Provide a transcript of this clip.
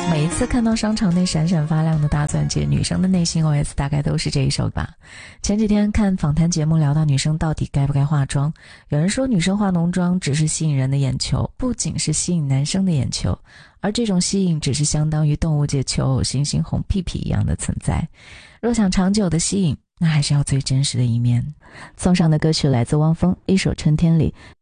每一次看到商场内闪闪发亮的大钻戒，女生的内心 OS 大概都是这一首吧。前几天看访谈节目聊到女生到底该不该化妆，有人说女生化浓妆只是吸引人的眼球，不仅是吸引男生的眼球，而这种吸引只是相当于动物界求偶猩猩红屁屁一样的存在。若想长久的吸引，那还是要最真实的一面。送上的歌曲来自汪峰，一首《春天里》，